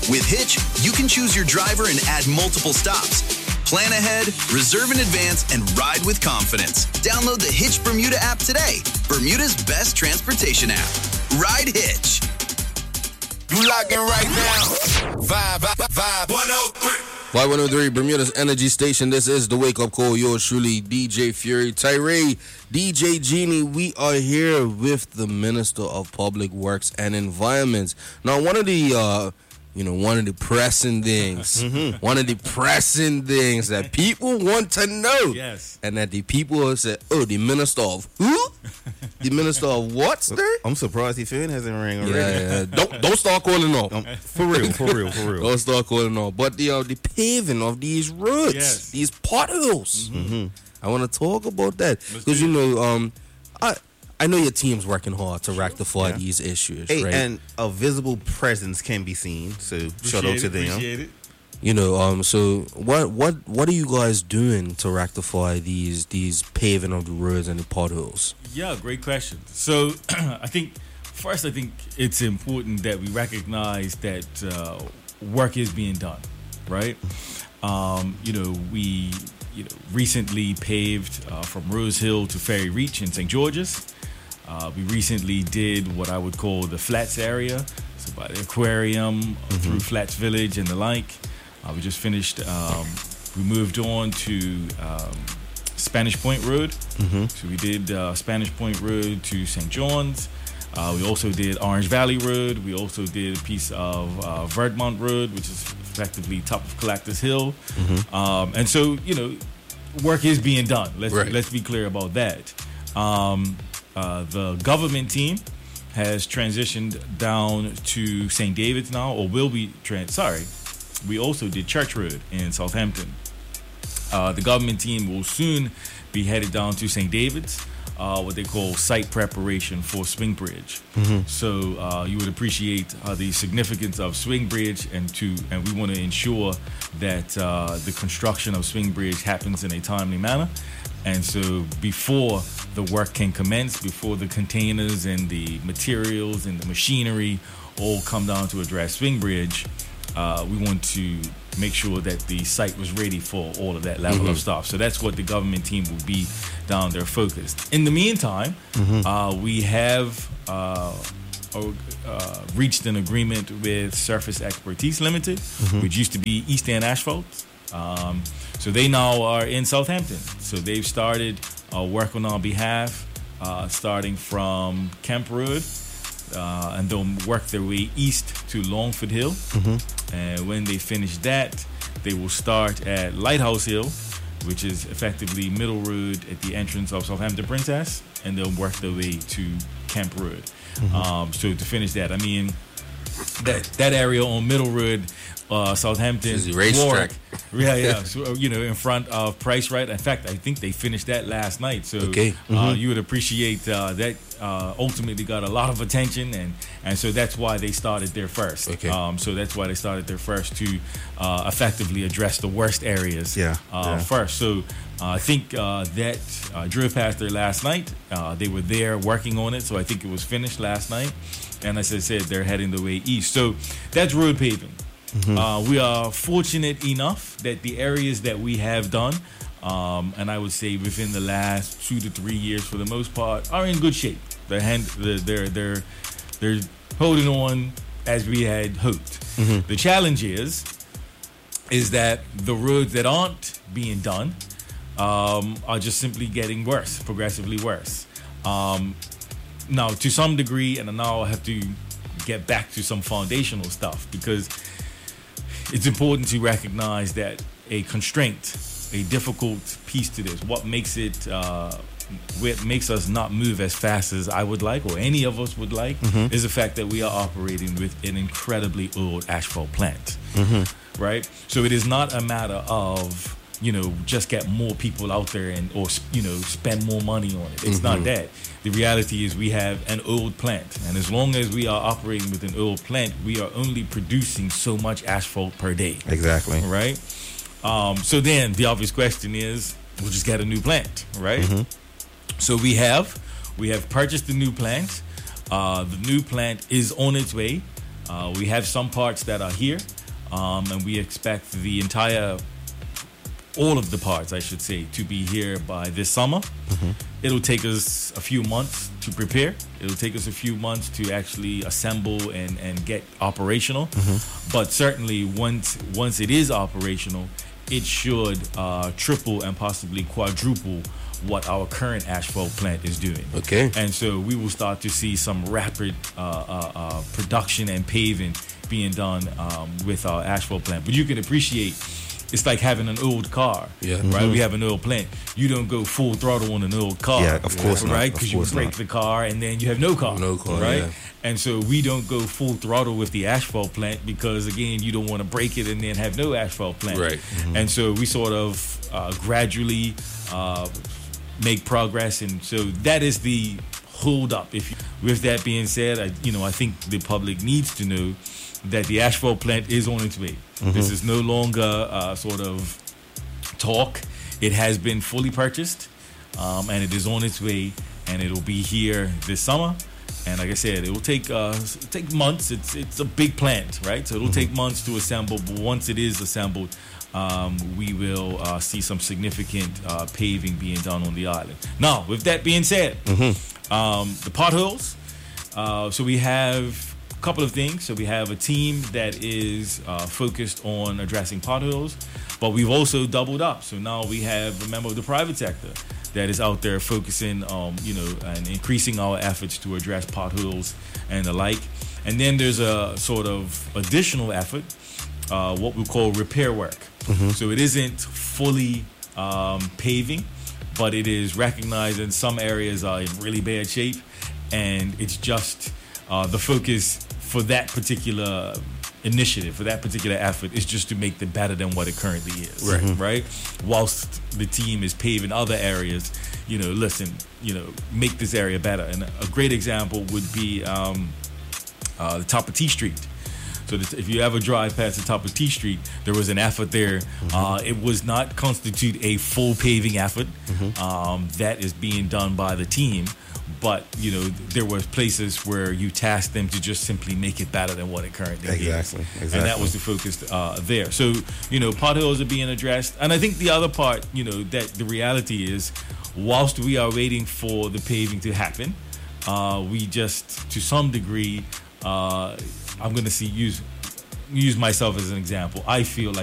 With Hitch, you can choose your driver and add multiple stops. Plan ahead, reserve in advance, and ride with confidence. Download the Hitch Bermuda app today. Bermuda's best transportation app. Ride Hitch. You locking right now. Vibe 103. Y103, Bermuda's energy station. This is the Wake Up Call. Yours truly, DJ Fury, Tyree, DJ Genie. We are here with the Minister of Public Works and Environment. Now, one of the pressing things, one of the pressing things that people want to know, yes, and that the people say, "Oh, the Minister of who? The Minister of what, sir?" I'm surprised the phone hasn't rang already. Yeah. Don't start calling off. For real. Don't start calling off. But the paving of these roads, yes, these potholes. Mm-hmm. I want to talk about that because I know your team's working hard to rectify these issues, hey, right? And a visible presence can be seen. So shout out to them. Appreciate it. So what are you guys doing to rectify these paving of the roads and the potholes? Yeah, great question. So I think it's important that we recognize that work is being done, right? We recently paved from Rose Hill to Ferry Reach in St. George's. We recently did what I would call the Flats area, so by the aquarium, through Flats Village and the like. We just finished, we moved on to Spanish Point Road. So we did Spanish Point Road to St. John's. We also did Orange Valley Road. We also did a piece of Verdmont Road, which is effectively top of Collectors Hill. And so, work is being done. Let's be clear about that. The government team has transitioned down to St. David's now, or will be we also did Church Road in Southampton. The government team will soon be headed down to St. David's, what they call site preparation for Swing Bridge. So you would appreciate the significance of Swing Bridge, and we want to ensure that the construction of Swing Bridge happens in a timely manner. And so before the work can commence, before the containers and the materials and the machinery all come down to address Swing Bridge, we want to make sure that the site was ready for all of that level of stuff. So that's what the government team will be down there focused. In the meantime, we have reached an agreement with Surface Expertise Limited, which used to be East End Asphalt. So they now are in Southampton. So they've started work on our behalf, starting from Kemp Road, and they'll work their way east to Longford Hill. And when they finish that, they will start at Lighthouse Hill, which is effectively Middle Road at the entrance of Southampton Princess, and they'll work their way to Kemp Road. So to finish that, I mean, that area on Middle Road, Southampton, racetrack. So, in front of Price Right. In fact, I think they finished that last night. So you would appreciate that. Ultimately got a lot of attention, and so that's why they started there first. So that's why they started there first, to effectively address the worst areas first. So I think that drove past there last night. They were there working on it, so I think it was finished last night. And as I said, they're heading the way east. So that's road paving. We are fortunate enough that the areas that we have done, and I would say within the last 2 to 3 years, for the most part, are in good shape. They're holding on as we had hoped. The challenge is that the roads that aren't being done are just simply getting worse, progressively worse. Now, to some degree, and now I have to get back to some foundational stuff, because it's important to recognize that a constraint, a difficult piece to this, what makes us not move as fast as I would like, or any of us would like, is the fact that we are operating with an incredibly old asphalt plant, right? So it is not a matter of, just get more people out there or spend more money on it. It's not that. The reality is we have an old plant, and as long as we are operating with an old plant, we are only producing so much asphalt per day. Exactly. Right? So then the obvious question is, we'll just get a new plant, right? So we have purchased the new plant. The new plant is on its way. We have some parts that are here. and we expect all of the parts, I should say, to be here by this summer. It'll take us a few months to prepare. It'll take us a few months to actually assemble and get operational. But certainly once it is operational, it should triple and possibly quadruple what our current asphalt plant is doing. Okay. And so we will start to see some rapid production and paving being done with our asphalt plant. But you can appreciate, it's like having an old car, right? We have an oil plant. You don't go full throttle on an old car, Yeah, of course not. right? Of Because you course break not. the car and then you have no car, right? yeah. And so we don't go full throttle with the asphalt plant because, again, you don't want to break it and then have no asphalt plant. Right. And so we sort of gradually make progress, and so that is the hold up. With that being said, I think the public needs to know that the asphalt plant is on its way. This is no longer sort of talk. It has been fully purchased, and it is on its way, and it'll be here this summer. And like I said, it will take months. It's a big plant, right? So it'll take months to assemble. But once it is assembled, we will see some significant paving being done on the island. Now, with that being said, the potholes. So we have a couple of things. So we have a team that is focused on addressing potholes, but we've also doubled up. So now we have a member of the private sector that is out there focusing on, and increasing our efforts to address potholes and the like. And then there's a sort of additional effort, what we call repair work. So it isn't fully paving, but it is recognizing some areas are in really bad shape, and it's just the focus for that particular initiative, for that particular effort, is just to make them better than what it currently is. Right? Whilst the team is paving other areas, make this area better. And a great example would be the top of T Street. So if you ever drive past the top of T Street, there was an effort there. It was not constitute a full paving effort. That is being done by the team. But, there were places where you tasked them to just simply make it better than what it currently is. Exactly. And that was the focus there. So, potholes are being addressed. And I think the other part, that the reality is, whilst we are waiting for the paving to happen, we just, to some degree, I'm going to use myself as an example. I feel like